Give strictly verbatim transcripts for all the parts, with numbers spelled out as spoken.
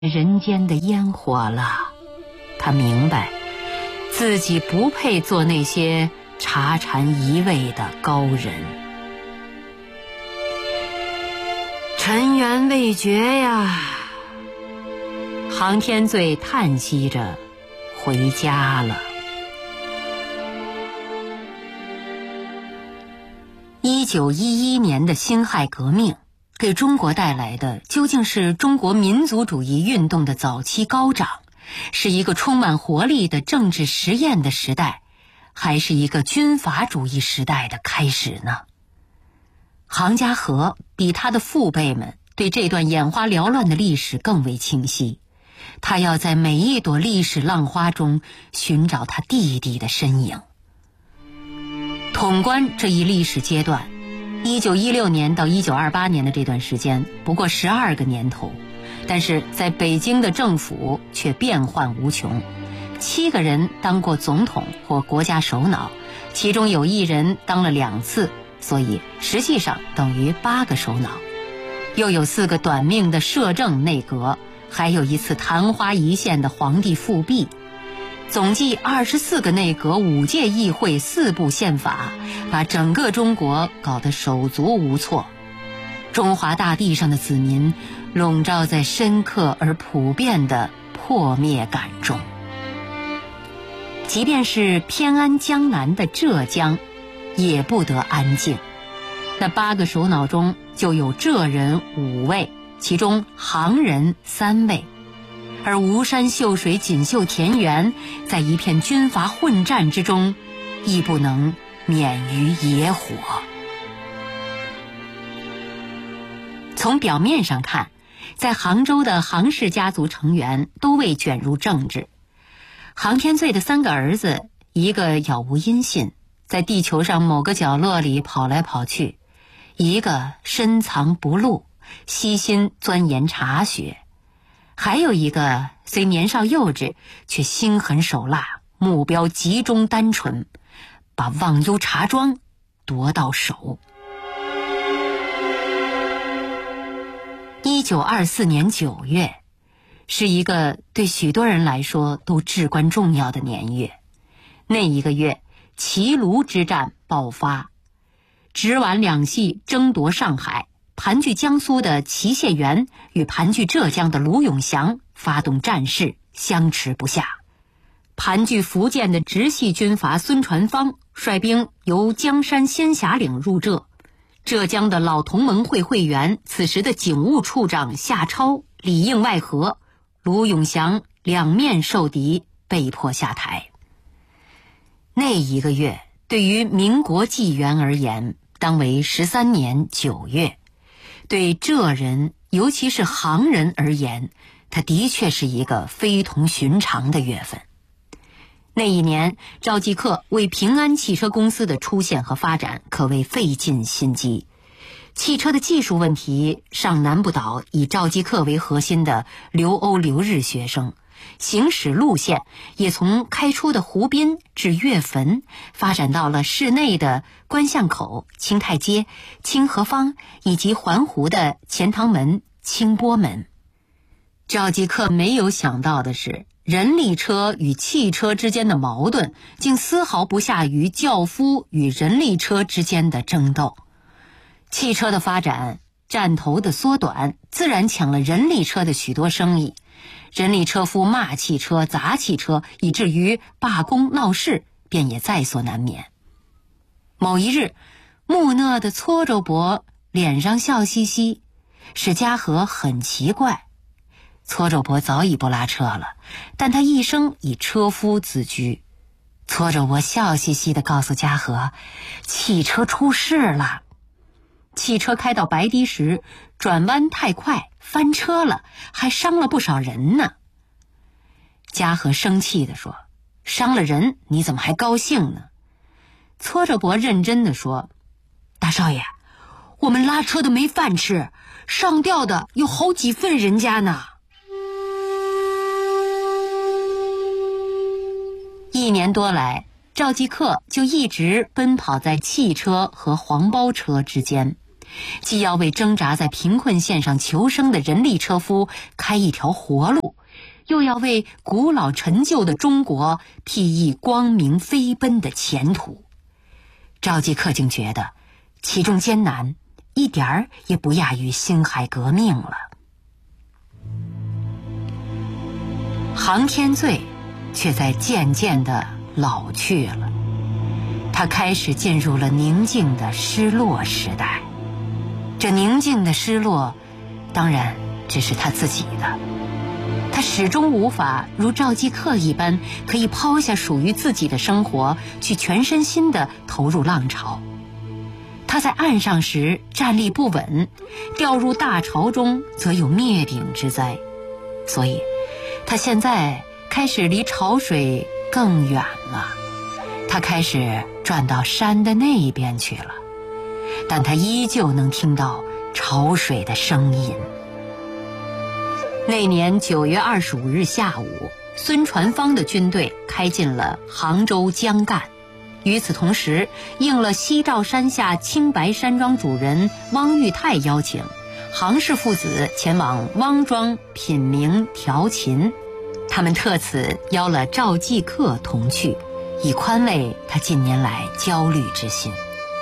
人间的烟火了。他明白自己不配做那些茶禅一味的高人。尘缘未绝呀，杭天醉叹息着回家了。一九一一年的辛亥革命给中国带来的究竟是中国民族主义运动的早期高涨，是一个充满活力的政治实验的时代，还是一个军阀主义时代的开始呢？杭嘉禾比他的父辈们对这段眼花缭乱的历史更为清晰，他要在每一朵历史浪花中寻找他弟弟的身影。统观这一历史阶段，一九一六年到一九二八年的这段时间不过十二个年头，但是在北京的政府却变幻无穷。七个人当过总统或国家首脑，其中有一人当了两次，所以实际上等于八个首脑。又有四个短命的摄政内阁，还有一次昙花一现的皇帝复辟。总计二十四个内阁，五届议会，四部宪法，把整个中国搞得手足无措。中华大地上的子民笼罩在深刻而普遍的破灭感中。即便是偏安江南的浙江，也不得安静。那八个首脑中就有浙人五位，其中杭人三位。而吴山秀水锦绣田园，在一片军阀混战之中，亦不能免于野火。从表面上看，在杭州的杭氏家族成员都未卷入政治。杭天醉的三个儿子，一个杳无音信，在地球上某个角落里跑来跑去；一个深藏不露，悉心钻研茶学；还有一个虽年少幼稚，却心狠手辣，目标集中单纯，把忘忧茶庄夺到手。一九二四年九月，是一个对许多人来说都至关重要的年月。那一个月，齐卢之战爆发，直皖两系争夺上海，盘踞江苏的祁谢元与盘踞浙江的卢永祥发动战事，相持不下。盘踞福建的直系军阀孙传芳率兵由江山仙霞岭入浙，浙江的老同盟会会员，此时的警务处长夏超里应外合，卢永祥两面受敌，被迫下台。那一个月对于民国纪元而言，当为十三年九月；对浙人，尤其是杭人而言，它的确是一个非同寻常的月份。那一年，赵继克为平安汽车公司的出现和发展可谓费尽心机。汽车的技术问题尚难不倒以赵继克为核心的留欧留日学生，行驶路线也从开出的湖滨至岳坟，发展到了市内的关巷口、清泰街、清河坊，以及环湖的钱塘门、清波门。赵继克没有想到的是，人力车与汽车之间的矛盾竟丝毫不下于轿夫与人力车之间的争斗。汽车的发展，站头的缩短，自然抢了人力车的许多生意。人力车夫骂汽车、砸汽车，以至于罢工闹事，便也在所难免。某一日，木讷的搓着伯脸上笑嘻嘻，使嘉禾很奇怪。搓着伯早已不拉车了，但他一生以车夫自居。搓着伯笑嘻嘻地告诉嘉禾，汽车出事了。汽车开到白堤时，转弯太快，翻车了，还伤了不少人呢。嘉禾生气地说，伤了人你怎么还高兴呢？搓着伯认真地说，大少爷，我们拉车的没饭吃，上吊的有好几份人家呢。一年多来，赵继克就一直奔跑在汽车和黄包车之间， 既要为挣扎在贫困线上求生的人力车夫开一条活路，又要为古老陈旧的中国辟一光明飞奔的前途。赵继克竟觉得其中艰难一点儿也不亚于辛亥革命了。杭天醉却在渐渐地老去了，他开始进入了宁静的失落时代。这宁静的失落当然只是他自己的，他始终无法如赵继克一般可以抛下属于自己的生活，去全身心地投入浪潮。他在岸上时站立不稳，掉入大潮中则有灭顶之灾，所以他现在开始离潮水更远了，他开始转到山的那一边去了，但他依旧能听到潮水的声音。那年九月二十五日下午，孙传芳的军队开进了杭州江干。与此同时，应了西照山下青白山庄主人汪玉泰邀请，杭氏父子前往汪庄品茗调琴。他们特此邀了赵继克同去，以宽慰他近年来焦虑之心。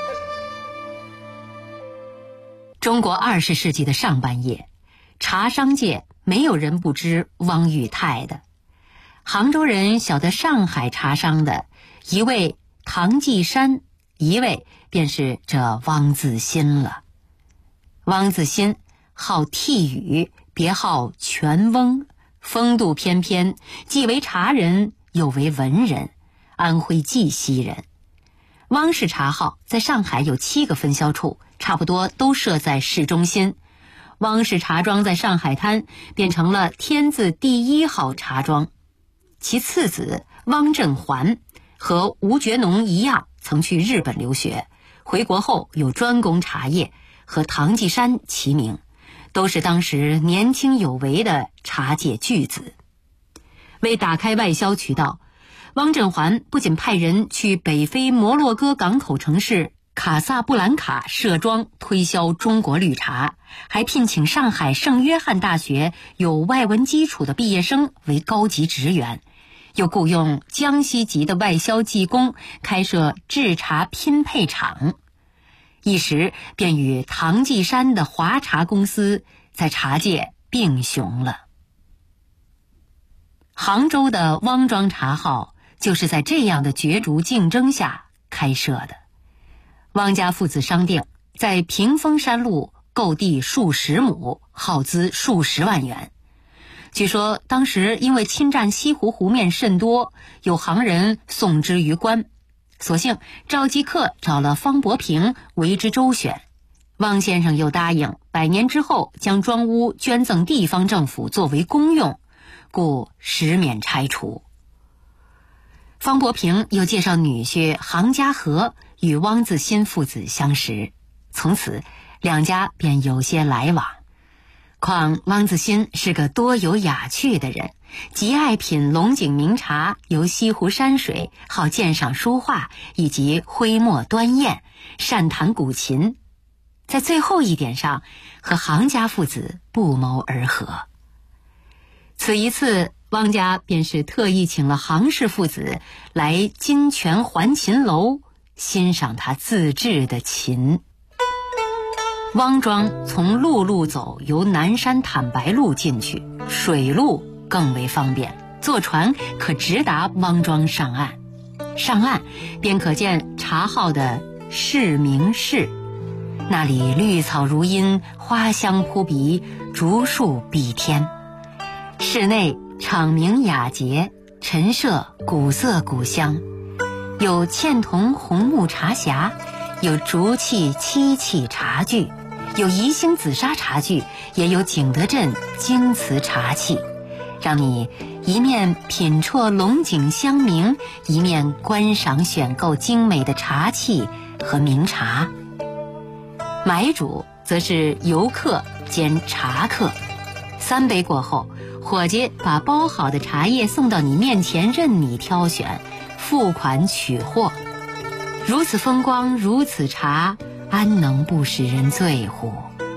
中国二十世纪的上半叶，茶商界没有人不知汪玉泰的。杭州人晓得上海茶商的一位唐继山，一位便是这汪自新了。汪自新号替宇，别号全翁，风度翩翩，既为茶人又为文人，安徽绩溪人。汪氏茶号在上海有七个分销处，差不多都设在市中心。汪氏茶庄在上海滩变成了天字第一号茶庄。其次子汪振环和吴觉农一样，曾去日本留学，回国后有专攻茶叶，和唐继山齐名，都是当时年轻有为的茶界巨子。为打开外销渠道，汪振环不仅派人去北非摩洛哥港口城市卡萨布兰卡设庄推销中国绿茶，还聘请上海圣约翰大学有外文基础的毕业生为高级职员，又雇用江西籍的外销技工开设制茶拼配厂，一时便与唐继山的华茶公司在茶界并雄了。杭州的汪庄茶号就是在这样的角逐竞争下开设的。汪家父子商定在屏风山路购地数十亩，耗资数十万元。据说当时因为侵占西湖湖面甚多，有行人送之于官，所幸赵继克找了方伯平为之周旋，汪先生又答应百年之后将庄屋捐赠地方政府作为公用，故实免拆除。方伯平又介绍女婿杭家和与汪自新父子相识，从此两家便有些来往。况汪自新是个多有雅趣的人，极爱品龙井名茶，游西湖山水，好鉴赏书画，以及徽墨端砚，善弹古琴。在最后一点上，和杭家父子不谋而合。此一次，汪家便是特意请了杭氏父子来金泉环琴楼欣赏他自制的琴。汪庄从陆路走，由南山坦白路进去，水路更为方便，坐船可直达汪庄上岸。上岸便可见茶号的市明室，那里绿草如茵，花香扑鼻，竹树蔽天。室内场明雅洁，陈设古色古香，有嵌铜红木茶匣，有竹器漆器茶具，有宜兴紫砂茶具，也有景德镇京瓷茶器，让你一面品啜龙井香茗，一面观赏选购精美的茶器和名茶。买主则是游客兼茶客，三杯过后，伙计把包好的茶叶送到你面前，任你挑选，付款取货。如此风光，如此茶， 安能不使人醉乎？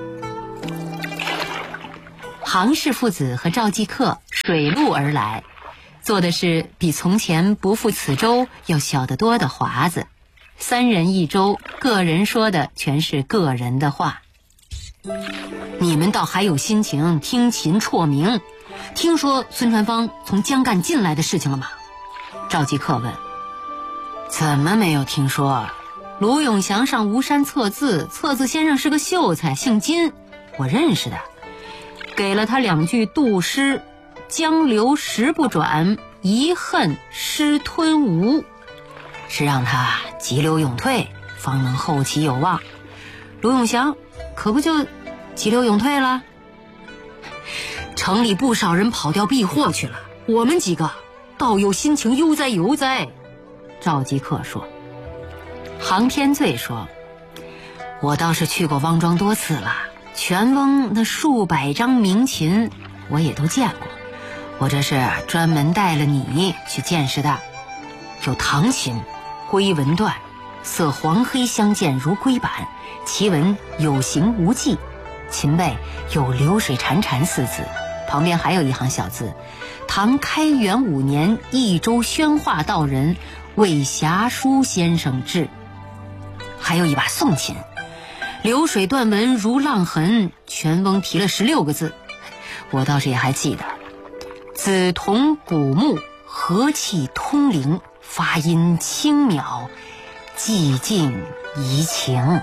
杭氏父子和赵继克水路而来，坐的是比从前不负此舟要小得多的华子。三人一舟，个人说的全是个人的话。你们倒还有心情听秦辍明，听说孙传芳从江干进来的事情了吗？赵继克问。怎么没有听说？卢永祥上吴山测字，测字先生是个秀才，姓金，我认识的，给了他两句杜诗：江流石不转，遗恨失吞吴，是让他急流勇退，方能后起有望。卢永祥可不就急流勇退了？城里不少人跑掉避祸去了，我们几个倒有心情悠哉悠哉。赵继克说。杭天醉说，我倒是去过汪庄多次了，全翁那数百张名琴我也都见过，我这是专门带了你去见识的。有唐琴，龟纹断，色黄黑相间如龟板，其纹有形无迹，琴背有流水潺潺四字，旁边还有一行小字：唐开元五年益州宣化道人魏侠书先生制。还有一把宋琴，流水断纹如浪痕，全翁提了十六个字，我倒是也还记得：紫铜古木，和气通灵，发音轻渺，寂静怡情。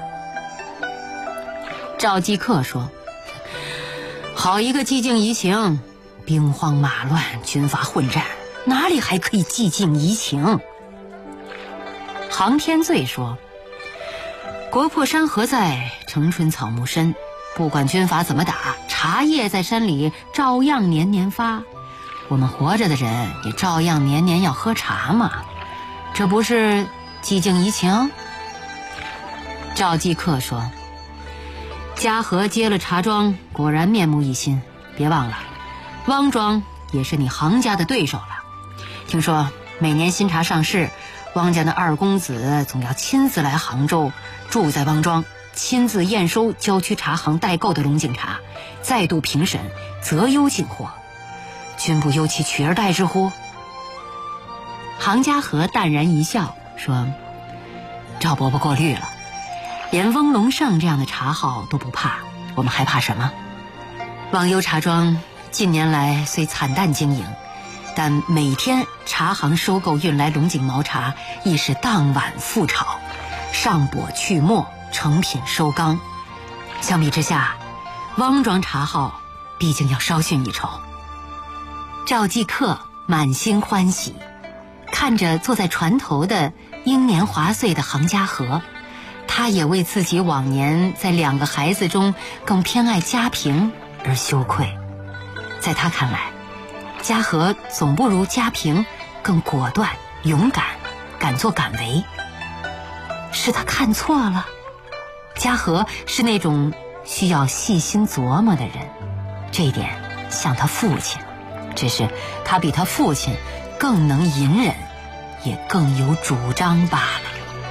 赵继克说，好一个寂静怡情，兵荒马乱，军阀混战，哪里还可以寂静怡情？杭天醉说，国破山河在，城春草木深，不管军阀怎么打，茶叶在山里照样年年发，我们活着的人也照样年年要喝茶嘛，这不是寂静怡情？赵继克说，嘉禾接了茶庄，果然面目一新，别忘了汪庄也是你杭家的对手了。听说每年新茶上市，汪家的二公子总要亲自来杭州，住在汪庄，亲自验收郊区茶行代购的龙井茶，再度评审，择优进货，君不忧其取而代之乎？杭嘉禾淡然一笑说，赵伯伯过虑了，连翁龙盛这样的茶号都不怕，我们还怕什么？忘忧茶庄近年来虽惨淡经营，但每天茶行收购运来龙井毛茶亦是当晚复炒，上钵去沫，成品收缸。相比之下，汪庄茶号毕竟要稍逊一筹。赵继克满心欢喜，看着坐在船头的英年华岁的杭嘉禾，他也为自己往年在两个孩子中更偏爱家平而羞愧。在他看来，嘉禾总不如家平更果断勇敢，敢作敢为。是他看错了？嘉禾是那种需要细心琢磨的人，这一点像他父亲，只是他比他父亲更能隐忍，也更有主张罢了。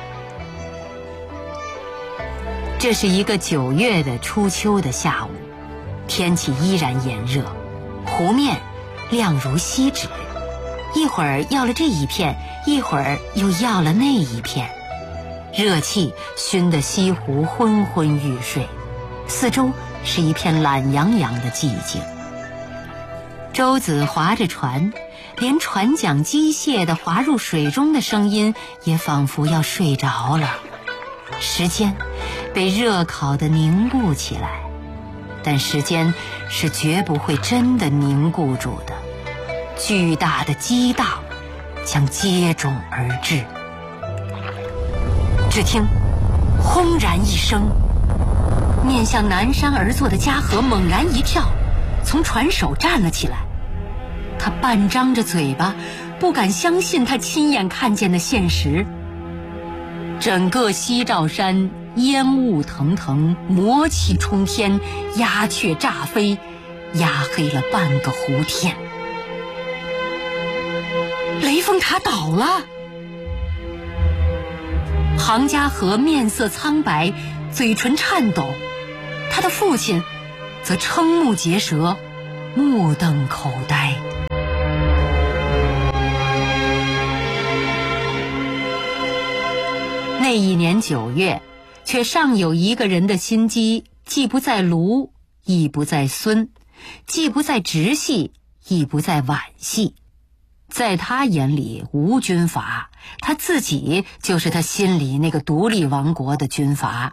这是一个九月的初秋的下午，天气依然炎热，湖面亮如锡纸，一会儿要了这一片，一会儿又要了那一片，热气熏得西湖昏昏欲睡，四周是一片懒洋洋的寂静。舟子划着船，连船桨机械的滑入水中的声音也仿佛要睡着了。时间被热烤得凝固起来，但时间是绝不会真的凝固住的，巨大的激荡将接踵而至。只听轰然一声，面向南山而坐的嘉禾猛然一跳，从船首站了起来。他半张着嘴巴，不敢相信他亲眼看见的现实。整个西照山烟雾腾腾，魔气冲天，鸦雀乍飞，压黑了半个湖天。雷峰塔倒了！杭嘉禾面色苍白， 嘴唇颤抖，他的父亲则瞠目结舌，目瞪口呆。那一年九月，却尚有一个人的心机，既不在卢，亦不在孙，既不在直系，亦不在皖系。在他眼里无军阀，他自己就是他心里那个独立王国的军阀。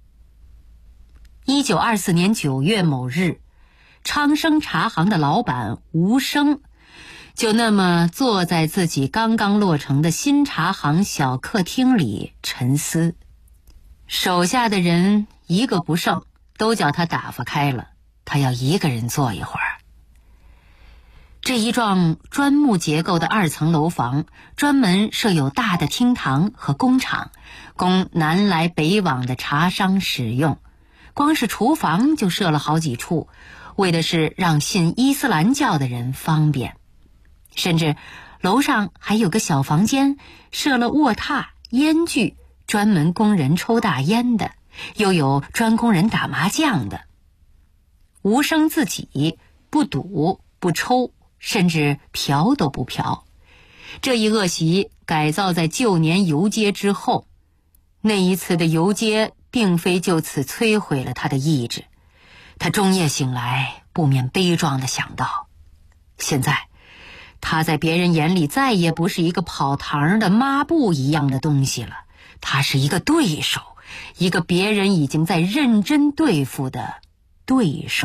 一九二四年九月某日，昌生茶行的老板吴生就那么坐在自己刚刚落成的新茶行小客厅里沉思，手下的人一个不剩，都叫他打发开了，他要一个人坐一会儿。这一幢砖木结构的二层楼房，专门设有大的厅堂和工厂，供南来北往的茶商使用。光是厨房就设了好几处，为的是让信伊斯兰教的人方便。甚至楼上还有个小房间，设了卧榻、烟具，专门供人抽大烟的，又有专供人打麻将的。吴生自己不赌不抽，甚至嫖都不嫖。这一恶习改造在旧年游街之后，那一次的游街并非就此摧毁了他的意志。他终夜醒来，不免悲壮地想到，现在他在别人眼里再也不是一个跑堂的抹布一样的东西了，他是一个对手，一个别人已经在认真对付的对手。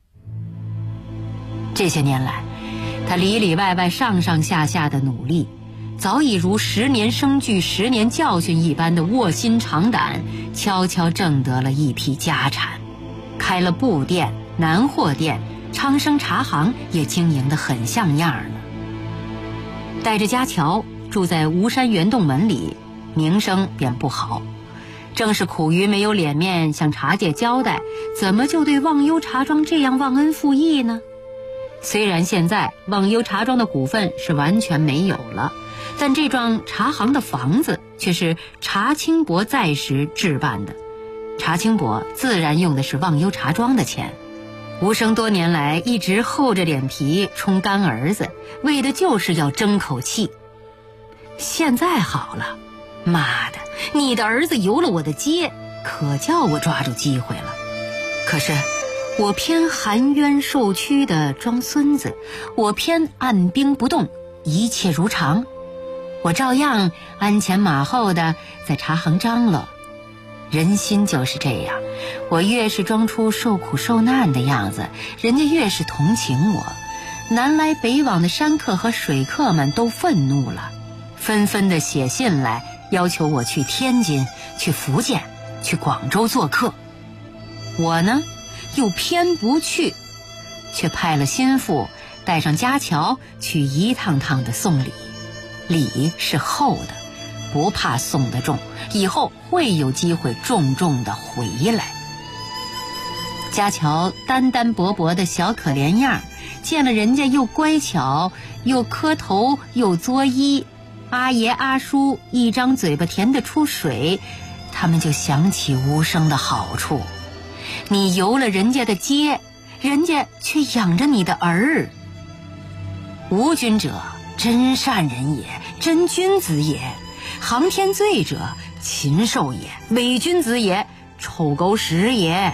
这些年来，他里里外外上上下下的努力，早已如十年生聚十年教训一般的卧薪尝胆，悄悄挣得了一批家产，开了布店、南货店，昌生茶行也经营得很像样了。带着家乔住在吴山圆洞门里，名声便不好。正是苦于没有脸面向茶界交代，怎么就对忘忧茶庄这样忘恩负义呢？虽然现在忘忧茶庄的股份是完全没有了，但这幢茶行的房子却是查清伯在时置办的。查清伯自然用的是忘忧茶庄的钱。吴生多年来一直厚着脸皮充干儿子，为的就是要争口气。现在好了，妈的，你的儿子游了我的街，可叫我抓住机会了。可是我偏含冤受屈的装孙子，我偏按兵不动，一切如常。我照样鞍前马后的在茶行张罗。人心就是这样，我越是装出受苦受难的样子，人家越是同情我。南来北往的山客和水客们都愤怒了，纷纷的写信来要求我去天津、去福建、去广州做客。我呢又偏不去，却派了心腹带上家乔去一趟趟的送礼。礼是厚的，不怕送得重，以后会有机会重重的回来。家乔单单薄薄的小可怜样，见了人家又乖巧，又磕头，又作揖，阿爷阿叔一张嘴巴甜得出水，他们就想起无声的好处。你游了人家的街，人家却养着你的儿。无君者真善人也，真君子也；航天罪者禽兽也，伪君子也，臭狗屎也。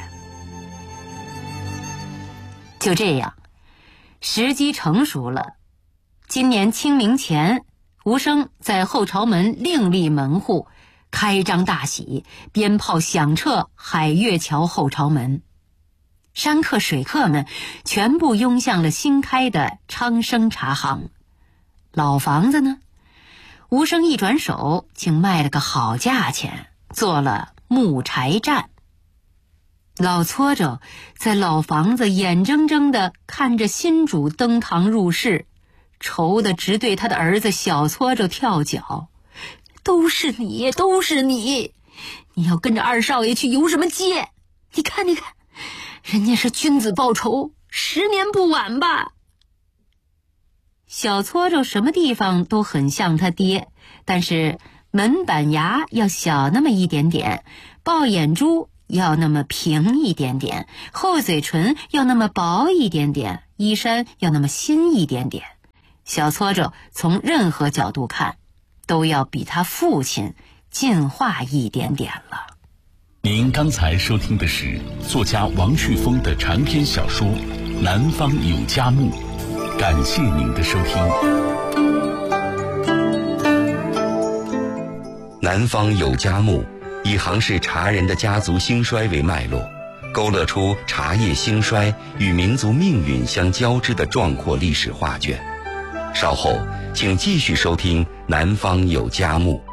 就这样，时机成熟了。今年清明前，吴生在后朝门另立门户，开张大喜，鞭炮响彻海月桥后朝门。山客水客们全部拥向了新开的昌生茶行。老房子呢，吴生一转手竟卖了个好价钱，做了木柴站。老搓着在老房子眼睁睁地看着新主登堂入室，愁得直对他的儿子小搓着跳脚。都是你，都是你，你要跟着二少爷去游什么街？你看你看，人家是君子报仇，十年不晚吧。小搓着什么地方都很像他爹，但是门板牙要小那么一点点，豹眼珠要那么平一点点，厚嘴唇要那么薄一点点，衣衫要那么新一点点。小挫折从任何角度看，都要比他父亲进化一点点了。 您刚才收听的是作家王旭峰的长篇小说《南方有佳木》，感谢您的收听。 南方有佳木以杭氏茶人的家族兴衰为脉络，勾勒出茶叶兴衰与民族命运相交织的壮阔历史画卷。稍后请继续收听南方有佳木。